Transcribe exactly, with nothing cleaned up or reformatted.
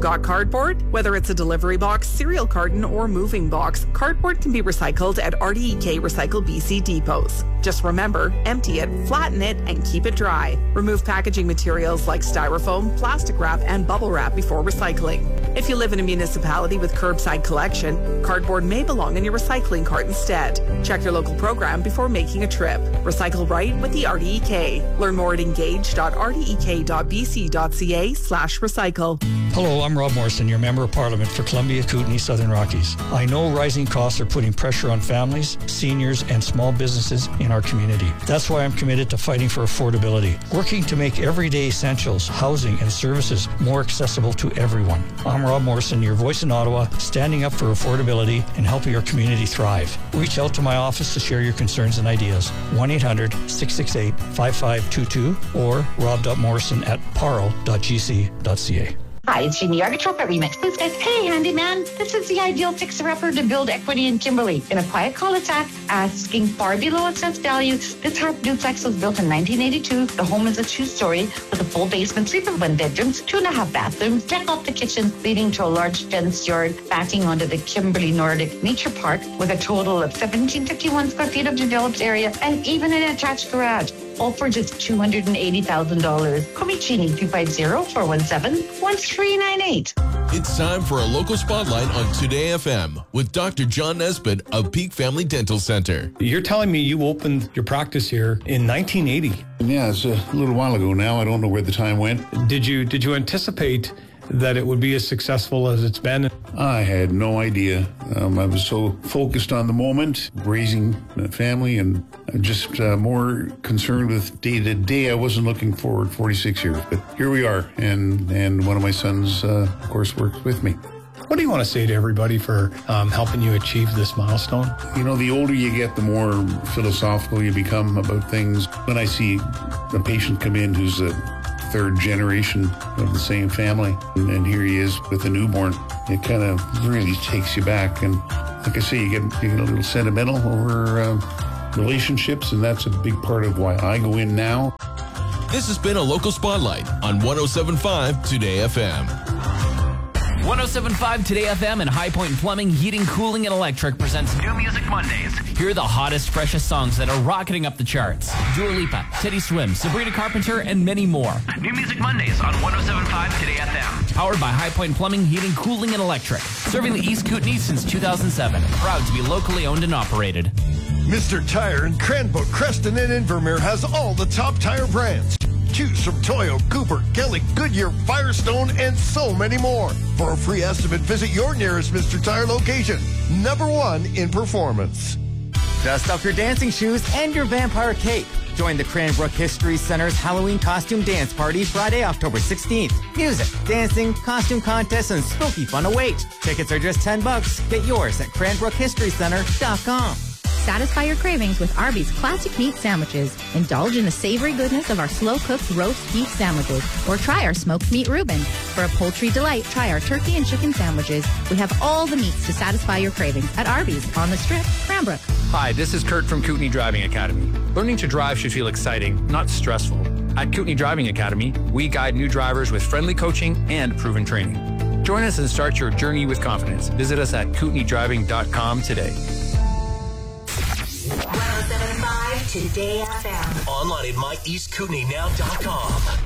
Got cardboard? Whether it's a delivery box, cereal carton, or moving box, cardboard can be recycled at R D E K Recycle B C depots. Just remember, empty it, flatten it, and keep it dry. Remove packaging materials like styrofoam, plastic wrap, and bubble wrap before recycling. If you live in a municipality with curbside collection, cardboard may belong in your recycling cart instead. Check your local program before making a trip. Recycle right with the R D E K. Learn more at engage dot r d e k dot b c dot c a slash recycle. Hello, I'm Rob Morrison, your Member of Parliament for Columbia, Kootenay, Southern Rockies. I know rising costs are putting pressure on families, seniors, and small businesses in our community. That's why I'm committed to fighting for affordability, working to make everyday essentials, housing, and services more accessible to everyone. I'm Rob Morrison, your voice in Ottawa, standing up for affordability and helping our community thrive. Reach out to my office to share your concerns and ideas. one eight hundred six six eight five five two two or rob dot morrison at parle dot g c dot c a. Hi, it's Jeannie Argatrop at Remix Blue Skies. Hey, handyman, this is the ideal fixer-upper to build equity in Kimberley. In a quiet cul-de-sac, asking far below assessed value, this heart duplex was built in nineteen eighty-two. The home is a two-story with a full basement, three point one bedrooms, two and a half bathrooms, deck off the kitchen, leading to a large fenced yard backing onto the Kimberley Nordic Nature Park with a total of one thousand seven hundred fifty-one square feet of developed area and even an attached garage. All for just two hundred eighty thousand dollars. Call me Jeannie, two five zero, four one seven, one three nine eight. It's time for a local spotlight on Today F M with Doctor John Nesbitt of Peak Family Dental Center. You're telling me you opened your practice here in nineteen eighty? Yeah, it's a little while ago now. I don't know where the time went. Did you did you anticipate that it would be as successful as it's been? I had no idea. Um, I was so focused on the moment, raising a family, and just uh, more concerned with day to day. I wasn't looking forward forty-six years, but here we are, and, and one of my sons, uh, of course, works with me. What do you want to say to everybody for um, helping you achieve this milestone? You know, the older you get, the more philosophical you become about things. When I see a patient come in who's a third generation of the same family, and, and here he is with a newborn, it kind of really takes you back. And like I say, you get, you get a little sentimental over uh, relationships, and that's a big part of why I go in now. This has been a local spotlight on one oh seven point five Today F M. one oh seven point five Today F M and High Point Plumbing, Heating, Cooling, and Electric presents New Music Mondays. Here are the hottest, freshest songs that are rocketing up the charts. Dua Lipa, Teddy Swim, Sabrina Carpenter, and many more. New Music Mondays on one oh seven point five Today F M. Powered by High Point Plumbing, Heating, Cooling, and Electric. Serving the East Kootenay since two thousand seven. Proud to be locally owned and operated. Mister Tire in Cranbrook, Creston, and Invermere has all the top tire brands. Choose from Toyo, Cooper, Kelly, Goodyear, Firestone, and so many more. For a free estimate, visit your nearest Mister Tire location. Number one in performance. Dust off your dancing shoes and your vampire cape. Join the Cranbrook History Center's Halloween Costume Dance Party Friday, October sixteenth. Music, dancing, costume contests, and spooky fun await. Tickets are just ten bucks. Get yours at cranbrook history center dot com. Satisfy your cravings with Arby's classic meat sandwiches. Indulge in the savory goodness of our slow-cooked roast beef sandwiches, or try our smoked meat Reuben. For a poultry delight, try our turkey and chicken sandwiches. We have all the meats to satisfy your cravings at Arby's on the Strip, Cranbrook. Hi, this is Kurt from Kootenay Driving Academy. Learning to drive should feel exciting, not stressful. At Kootenay Driving Academy, we guide new drivers with friendly coaching and proven training. Join us and start your journey with confidence. Visit us at kootenay driving dot com today. one oh seven point five Today F M. Online at my east kootenay now dot com.